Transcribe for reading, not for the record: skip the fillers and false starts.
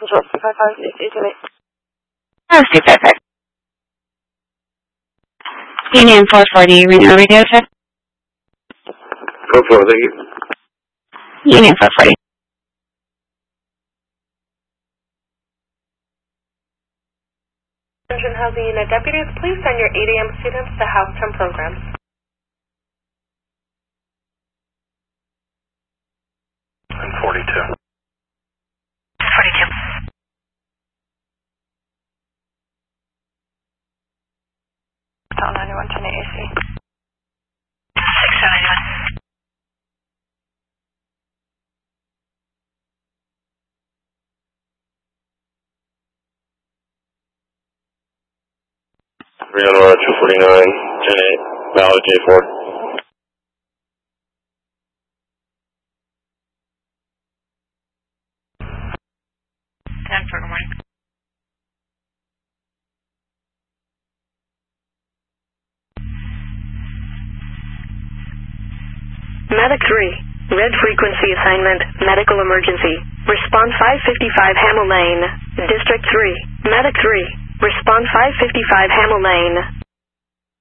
Control 255, it's 828. Oh, 255. Union 440, Reno radio check. 440, thank you. Union 440. Attention Housing Unit deputies, please send your 8 a.m. students to House 10 programs. And 42. 42. Town 91, 10 AC. 671. Reno Aurora 249, 10-8, Ballard J4. Good morning. Medic 3, red frequency assignment, medical emergency. Response 555 Hamel Lane. District 3, Medic 3, response 555 Hamel Lane.